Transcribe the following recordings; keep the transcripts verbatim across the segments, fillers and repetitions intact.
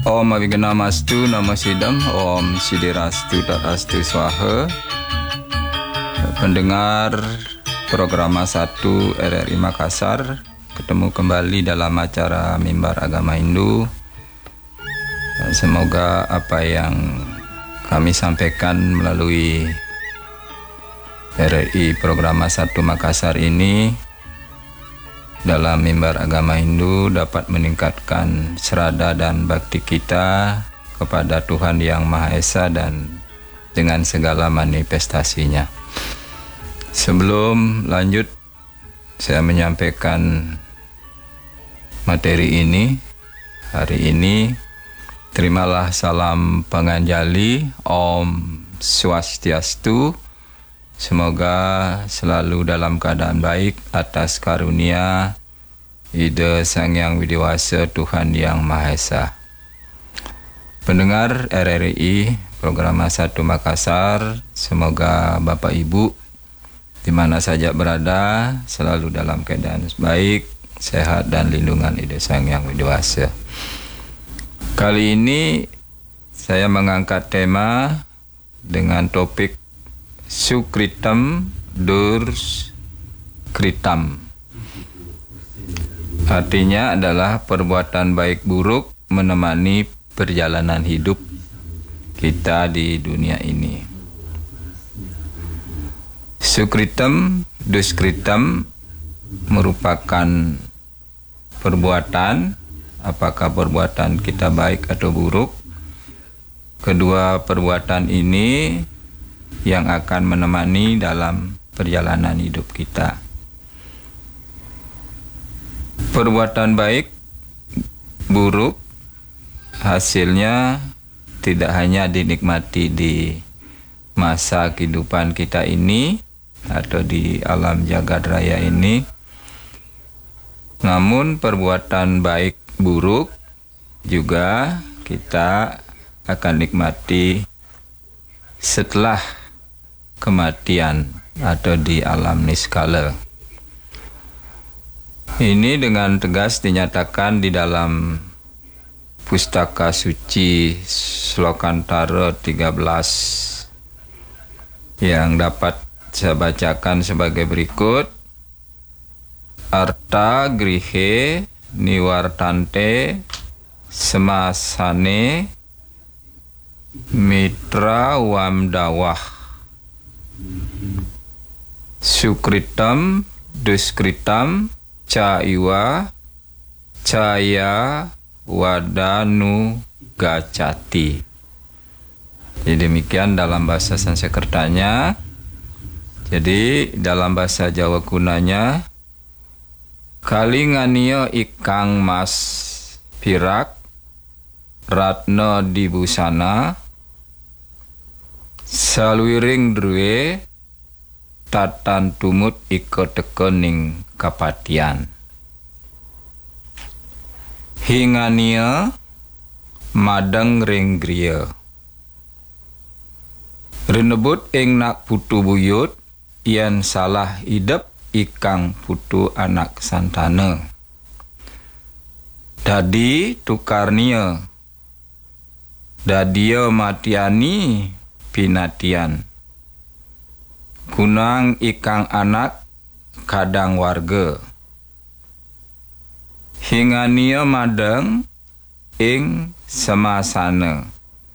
Om Abhignamastu Namo Sidam, Om Sidirastu Tadastu Swaha. Pendengar program satu R R I Makassar, ketemu kembali dalam acara Mimbar Agama Hindu. Semoga apa yang kami sampaikan melalui R R I program satu Makassar ini dalam Mimbar Agama Hindu dapat meningkatkan serada dan bakti kita kepada Tuhan Yang Maha Esa dan dengan segala manifestasinya. Sebelum lanjut, saya menyampaikan materi ini. Hari ini, terimalah salam penganjali Om Swastiastu. Semoga selalu dalam keadaan baik atas karunia Ida Sang Yang Widiwasa Tuhan Yang Maha Esa. Pendengar R R I program satu Makassar, semoga Bapak Ibu di mana saja berada selalu dalam keadaan baik, sehat dan lindungan Ida Sang Yang Widiwasa. Kali ini saya mengangkat tema dengan topik Sukritam Durs Kritam. Artinya adalah perbuatan baik buruk menemani perjalanan hidup kita di dunia ini. Sukritam Duskritam merupakan perbuatan, apakah perbuatan kita baik atau buruk. Kedua perbuatan ini yang akan menemani dalam perjalanan hidup kita. Perbuatan baik, buruk, hasilnya tidak hanya dinikmati di masa kehidupan kita ini atau di alam jagat raya ini, namun perbuatan baik, buruk juga kita akan nikmati setelah kematian atau di alam niskala. Ini dengan tegas dinyatakan di dalam Pustaka Suci Slokantara tiga belas yang dapat saya bacakan sebagai berikut. Arta grihe niwartante semasane mitra wamdawah sukritam duskritam caiwa caya wadanu gacati. Jadi demikian dalam bahasa Sanskertanya. Jadi dalam bahasa Jawa kunanya, kalingania ikang mas pirak ratna dibusana saluiring druwe tatan tumut iko tekening kapatian. Hingania madang ring griya. Renebut ing nak putu buyut yen salah idep ikang putu anak santana. Dadi tukarnia. Dadia matiani pinatian. Kunang ikang anak kadang warga. Hingania madang ing semasana.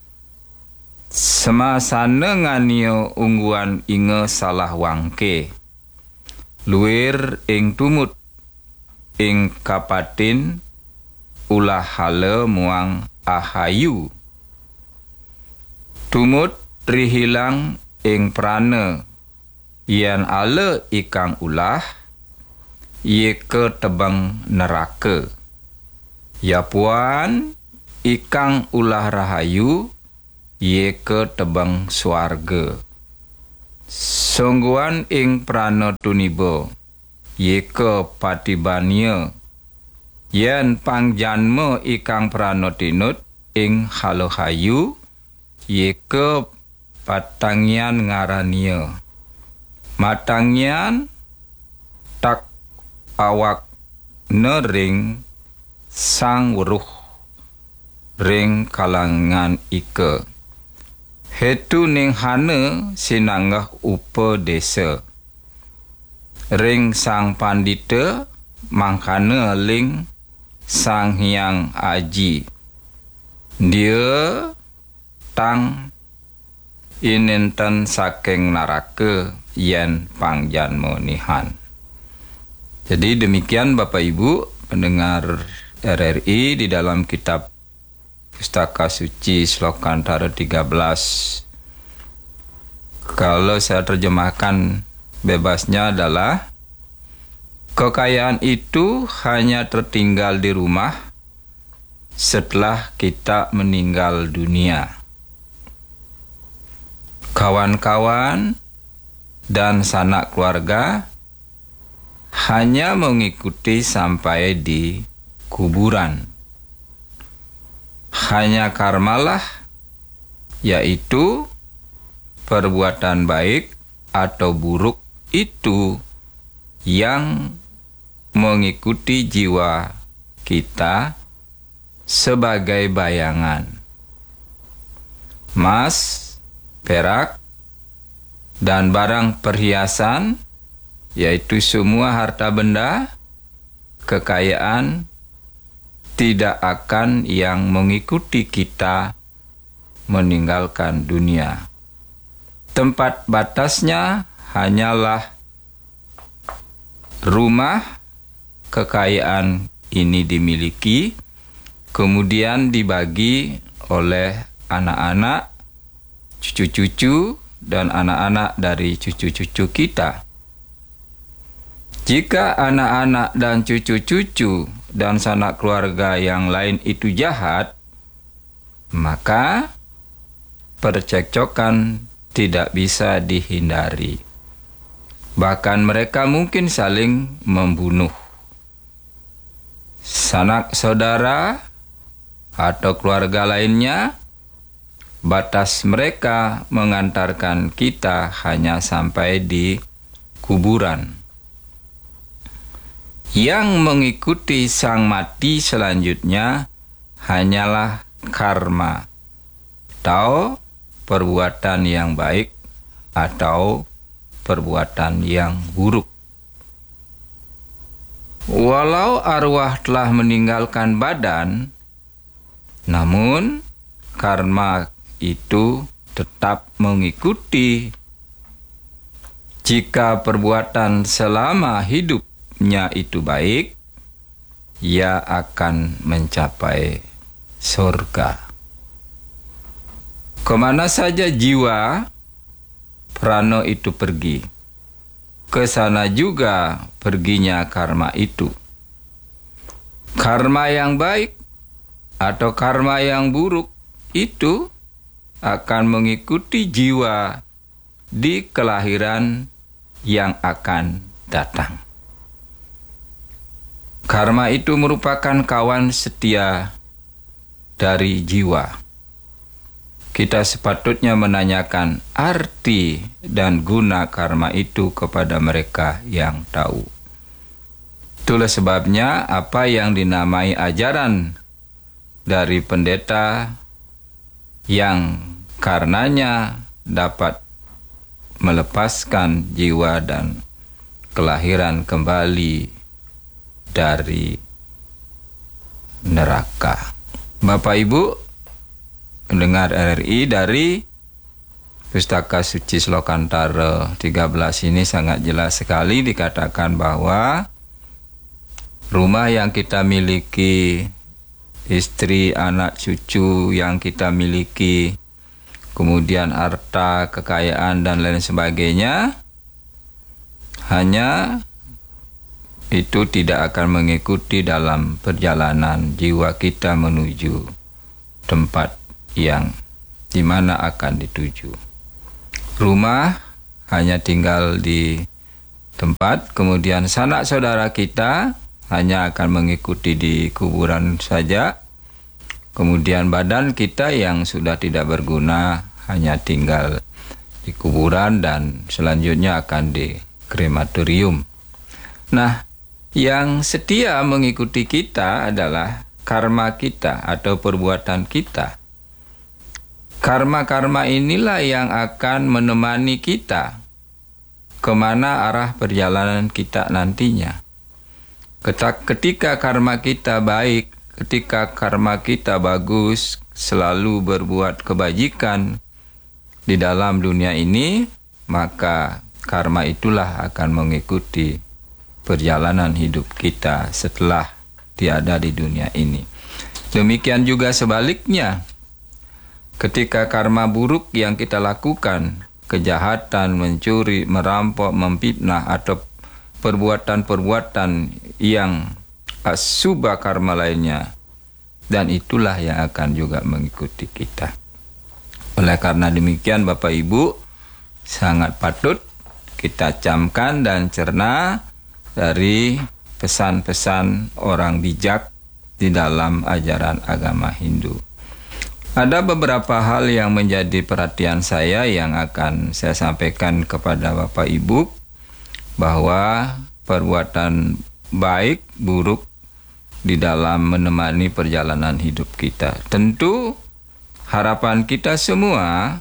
Semasana nganio ungguan inge salah wangke. Luir ing tumut ing kapatin ulah hala muang ahayu. Tumut rihilang ing prana yen ala ikang ulah ye ke tebang neraka. Ya puan ikang ulah rahayu ye ke tebang swarga. Songguan ing prana tuniba ye ke patibania yen pangjanma ikang prana tinut ing halohayu ye ke patangyan ngarania. Matangyan tak awak nering sang weruh ring kalangan ike. Hetu ning hana sinanggah upa desa. Ring sang pandita mangkana ling sang hyang aji. Dia tang inenten saking naraka yen pangjanma nihan. Jadi demikian Bapak Ibu pendengar R R I di dalam kitab Pustaka Suci Slokantara tiga belas. Kalau saya terjemahkan bebasnya adalah kekayaan itu hanya tertinggal di rumah setelah kita meninggal dunia. Kawan-kawan dan sanak keluarga hanya mengikuti sampai di kuburan. Hanya karmalah, yaitu perbuatan baik atau buruk itu yang mengikuti jiwa kita sebagai bayangan. Emas, perak, dan barang perhiasan, yaitu semua harta benda, kekayaan, tidak akan yang mengikuti kita meninggalkan dunia. Tempat batasnya hanyalah rumah kekayaan ini dimiliki, kemudian dibagi oleh anak-anak, cucu-cucu, dan anak-anak dari cucu-cucu kita. Jika anak-anak dan cucu-cucu dan sanak keluarga yang lain itu jahat, maka percekcokan tidak bisa dihindari. Bahkan mereka mungkin saling membunuh. Sanak saudara atau keluarga lainnya, batas mereka mengantarkan kita hanya sampai di kuburan. Yang mengikuti sang mati selanjutnya hanyalah karma, atau perbuatan yang baik atau perbuatan yang buruk. Walau arwah telah meninggalkan badan, namun karma itu tetap mengikuti. Jika perbuatan selama hidup nya itu baik, ia akan mencapai surga. Kemana saja jiwa prana itu pergi, ke sana juga perginya karma itu. Karma yang baik atau karma yang buruk itu akan mengikuti jiwa di kelahiran yang akan datang. Karma itu merupakan kawan setia dari jiwa. Kita sepatutnya menanyakan arti dan guna karma itu kepada mereka yang tahu. Itulah sebabnya apa yang dinamai ajaran dari pendeta yang karenanya dapat melepaskan jiwa dan kelahiran kembali dari neraka. Bapak Ibu pendengar R R I, dari Pustaka Suci Slokantara tiga belas ini sangat jelas sekali dikatakan bahwa rumah yang kita miliki, istri, anak, cucu yang kita miliki, kemudian harta, kekayaan, dan lain sebagainya, hanya itu tidak akan mengikuti dalam perjalanan jiwa kita menuju tempat yang dimana akan dituju. Rumah hanya tinggal di tempat, kemudian sanak saudara kita hanya akan mengikuti di kuburan saja, kemudian badan kita yang sudah tidak berguna hanya tinggal di kuburan dan selanjutnya akan di krematorium. Nah, yang setia mengikuti kita adalah karma kita atau perbuatan kita. Karma-karma inilah yang akan menemani kita kemana arah perjalanan kita nantinya. Ketika karma kita baik, ketika karma kita bagus, selalu berbuat kebajikan di dalam dunia ini, maka karma itulah akan mengikuti perjalanan hidup kita setelah tiada di dunia ini. Demikian juga sebaliknya, ketika karma buruk yang kita lakukan, kejahatan, mencuri, merampok, memfitnah, atau perbuatan-perbuatan yang asubha karma lainnya, dan itulah yang akan juga mengikuti kita. Oleh karena demikian, Bapak Ibu, sangat patut kita camkan dan cerna dari pesan-pesan orang bijak di dalam ajaran agama Hindu. Ada beberapa hal yang menjadi perhatian saya yang akan saya sampaikan kepada Bapak Ibu, bahwa perbuatan baik, buruk di dalam menemani perjalanan hidup kita. Tentu harapan kita semua,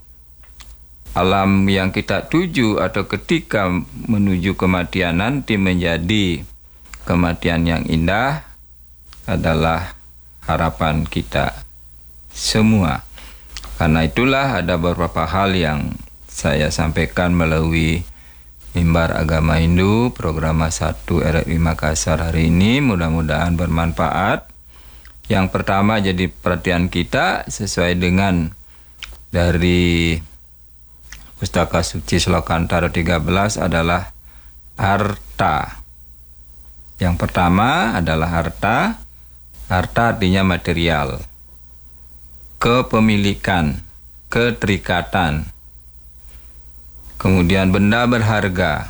alam yang kita tuju atau ketika menuju kematian nanti menjadi kematian yang indah adalah harapan kita semua. Karena itulah ada beberapa hal yang saya sampaikan melalui mimbar agama Hindu program satu R R I Makassar hari ini. Mudah-mudahan bermanfaat. Yang pertama jadi perhatian kita sesuai dengan dari Pustaka Suci Slokantara tiga belas adalah harta. Yang pertama adalah harta. Harta artinya material, kepemilikan, keterikatan, kemudian benda berharga,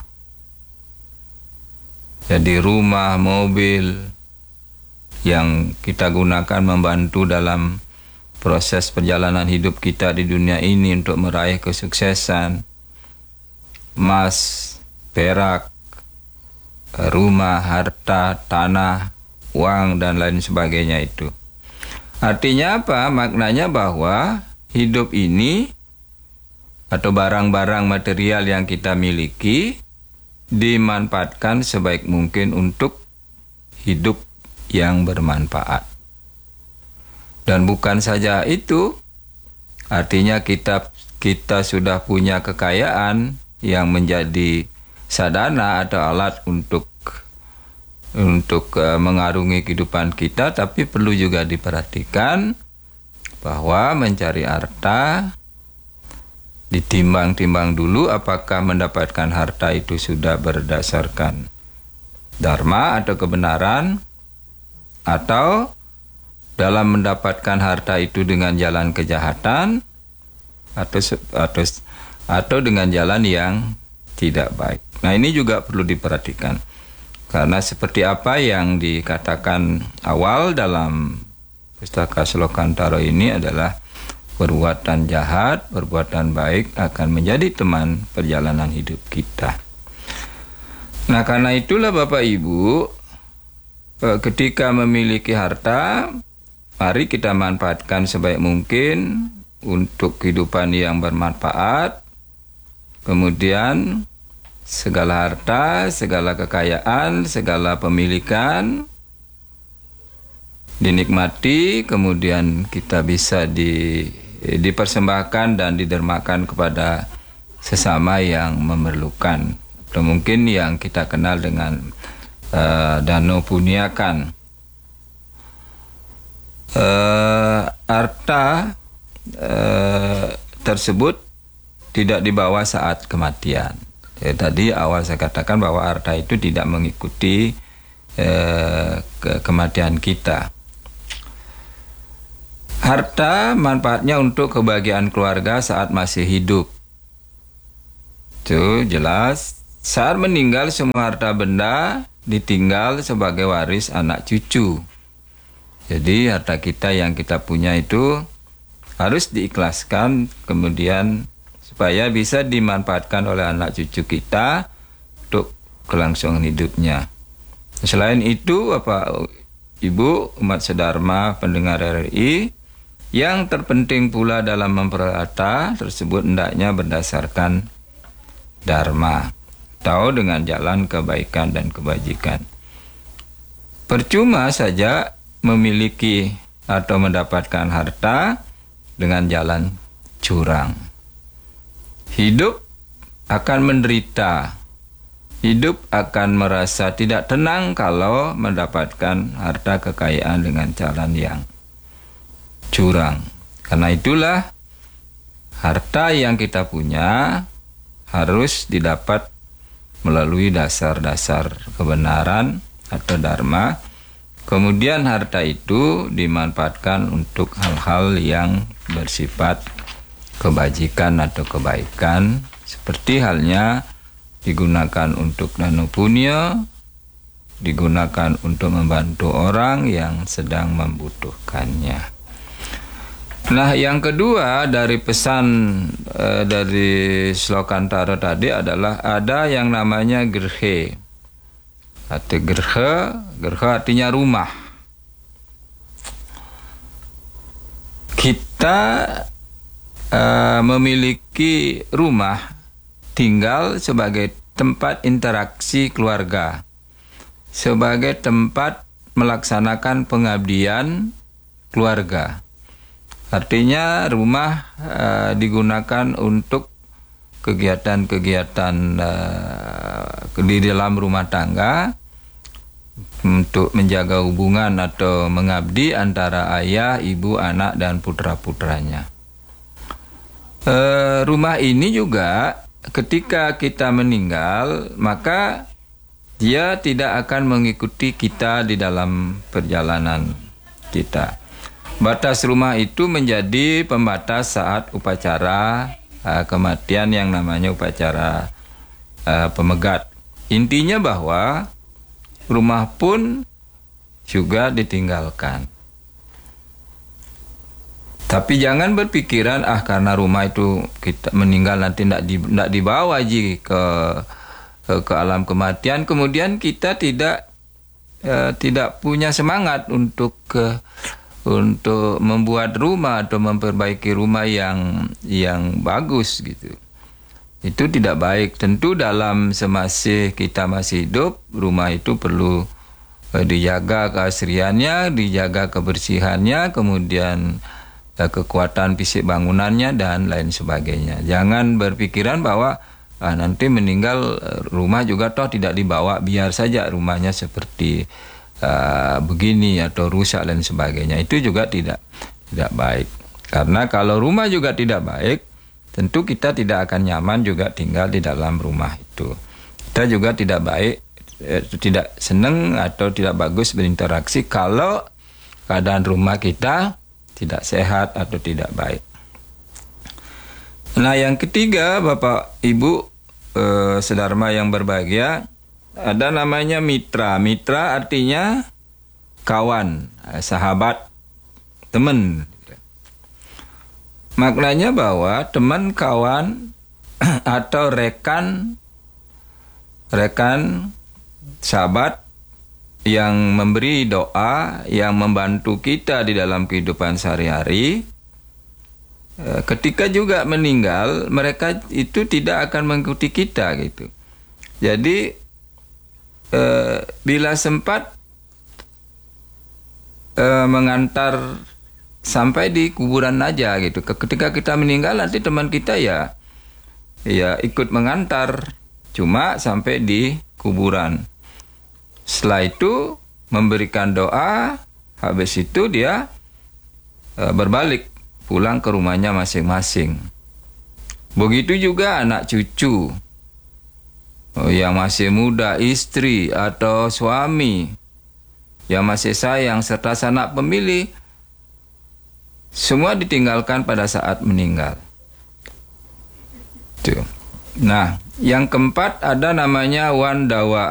jadi rumah, mobil yang kita gunakan membantu dalam proses perjalanan hidup kita di dunia ini untuk meraih kesuksesan, emas, perak, rumah, harta, tanah, uang, dan lain sebagainya itu. Artinya apa? Maknanya bahwa hidup ini atau barang-barang material yang kita miliki dimanfaatkan sebaik mungkin untuk hidup yang bermanfaat. Dan bukan saja itu, artinya kita kita sudah punya kekayaan yang menjadi sadana atau alat untuk untuk uh, mengarungi kehidupan kita, tapi perlu juga diperhatikan bahwa mencari harta ditimbang-timbang dulu apakah mendapatkan harta itu sudah berdasarkan dharma atau kebenaran, atau dalam mendapatkan harta itu dengan jalan kejahatan, atau atau atau dengan jalan yang tidak baik. Nah, ini juga perlu diperhatikan. Karena seperti apa yang dikatakan awal dalam Pustaka Slokantara ini adalah perbuatan jahat, perbuatan baik akan menjadi teman perjalanan hidup kita. Nah, karena itulah Bapak Ibu, ketika memiliki harta, mari kita manfaatkan sebaik mungkin untuk kehidupan yang bermanfaat. Kemudian segala harta, segala kekayaan, segala pemilikan dinikmati, kemudian kita bisa di, dipersembahkan dan didermakan kepada sesama yang memerlukan, atau mungkin yang kita kenal dengan uh, dano punyakan. Uh, harta uh, tersebut tidak dibawa saat kematian. Ya, tadi awal saya katakan bahwa harta itu tidak mengikuti eh, ke kematian kita. Harta manfaatnya untuk kebahagiaan keluarga saat masih hidup. Itu jelas. Saat meninggal semua harta benda ditinggal sebagai waris anak cucu. Jadi harta kita yang kita punya itu harus diikhlaskan kemudian supaya bisa dimanfaatkan oleh anak cucu kita untuk kelangsungan hidupnya. Selain itu, apa Ibu, umat sedharma, pendengar R R I, yang terpenting pula dalam memperoleh harta tersebut hendaknya berdasarkan dharma, atau dengan jalan kebaikan dan kebajikan. Percuma saja memiliki atau mendapatkan harta dengan jalan curang. Hidup akan menderita, hidup akan merasa tidak tenang kalau mendapatkan harta kekayaan dengan jalan yang curang. Karena itulah harta yang kita punya harus didapat melalui dasar-dasar kebenaran atau dharma. Kemudian harta itu dimanfaatkan untuk hal-hal yang bersifat kebajikan atau kebaikan, seperti halnya digunakan untuk dana punya, digunakan untuk membantu orang yang sedang membutuhkannya. Nah, yang kedua dari pesan eh, dari Slokantara tadi adalah ada yang namanya gerhe. Arti gerhe, gerhe artinya rumah. Kita uh, memiliki rumah tinggal sebagai tempat interaksi keluarga, sebagai tempat melaksanakan pengabdian keluarga. Artinya rumah uh, digunakan untuk kegiatan-kegiatan uh, di dalam rumah tangga, untuk menjaga hubungan atau mengabdi antara ayah, ibu, anak, dan putra-putranya. Uh, rumah ini juga ketika kita meninggal, maka dia tidak akan mengikuti kita di dalam perjalanan kita. Batas rumah itu menjadi pembatas saat upacara uh, kematian yang namanya upacara uh, pemegat. Intinya bahwa rumah pun juga ditinggalkan. Tapi jangan berpikiran ah karena rumah itu kita meninggal nanti tidak di, dibawa ji ke, ke ke alam kematian, kemudian kita tidak uh, tidak punya semangat untuk uh, untuk membuat rumah atau memperbaiki rumah yang yang bagus gitu. Itu tidak baik. Tentu dalam semasih kita masih hidup, rumah itu perlu eh, dijaga keasriannya, dijaga kebersihannya, kemudian eh, kekuatan fisik bangunannya dan lain sebagainya. Jangan berpikiran bahwa ah, nanti meninggal rumah juga toh tidak dibawa, biar saja rumahnya seperti Uh, begini atau rusak dan sebagainya. Itu juga tidak tidak baik. Karena kalau rumah juga tidak baik, tentu kita tidak akan nyaman juga tinggal di dalam rumah itu. Kita juga tidak baik, eh, tidak senang atau tidak bagus berinteraksi kalau keadaan rumah kita tidak sehat atau tidak baik. Nah, yang ketiga, Bapak Ibu eh, sedharma yang berbahagia, ada namanya mitra. Mitra artinya kawan, sahabat, teman. Maknanya bahwa teman, kawan, atau rekan, rekan, sahabat yang memberi doa, yang membantu kita di dalam kehidupan sehari-hari, ketika juga meninggal, mereka itu tidak akan mengikuti kita gitu. Jadi Uh, bila sempat uh, mengantar sampai di kuburan aja gitu. Ketika kita meninggal nanti teman kita ya ya ikut mengantar, cuma sampai di kuburan. Setelah itu memberikan doa, habis itu dia uh, berbalik pulang ke rumahnya masing-masing. Begitu juga anak cucu. Oh, yang masih muda, istri atau suami yang masih sayang serta sanak pemilih, semua ditinggalkan pada saat meninggal. Tuh. Nah, yang keempat ada namanya wandawa